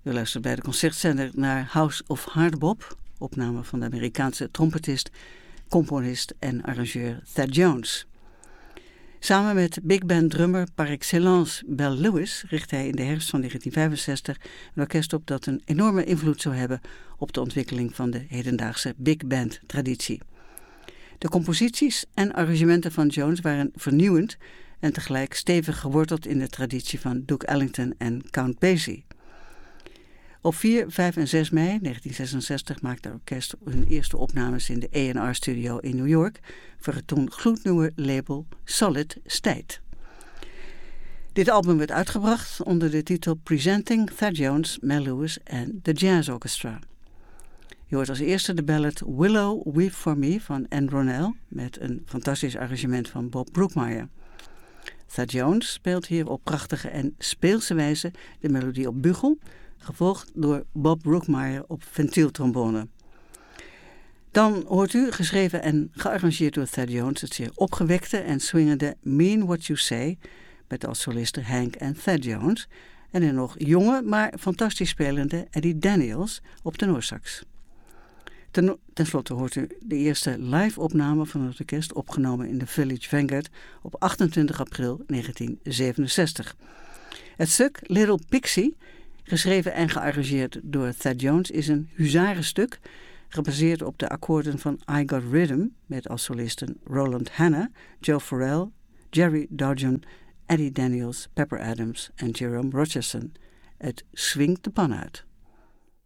U luistert bij de concertzender naar House of Hardbop, opname van de Amerikaanse trompetist, componist en arrangeur Thad Jones. Samen met big band drummer par excellence Bel Lewis richt hij in de herfst van 1965 een orkest op dat een enorme invloed zou hebben op de ontwikkeling van de hedendaagse big band traditie. De composities en arrangementen van Jones waren vernieuwend en tegelijk stevig geworteld in de traditie van Duke Ellington en Count Basie. Op 4, 5 en 6 mei 1966 maakte het orkest hun eerste opnames in de A&R-studio in New York voor het toen gloednieuwe label Solid State. Dit album werd uitgebracht onder de titel Presenting Thad Jones, Mel Lewis en The Jazz Orchestra. Je hoort als eerste de ballad Willow Weep For Me van Ann Ronell met een fantastisch arrangement van Bob Brookmeyer. Thad Jones speelt hier op prachtige en speelse wijze de melodie op bugel, gevolgd door Bob Brookmeyer op ventieltrombone. Dan hoort u, geschreven en gearrangeerd door Thad Jones, het zeer opgewekte en swingende Mean What You Say, met als solisten Hank en Thad Jones, en een nog jonge, maar fantastisch spelende Eddie Daniels op tenorsax. Ten slotte hoort u de eerste live-opname van het orkest, opgenomen in de Village Vanguard op 28 april 1967. Het stuk Little Pixie, geschreven en gearrangeerd door Thad Jones, is een huzarenstuk gebaseerd op de akkoorden van I Got Rhythm met als solisten Roland Hanna, Joe Farrell, Jerry Dodgen, Eddie Daniels, Pepper Adams en Jerome Rocherson. Het swingt de pan uit.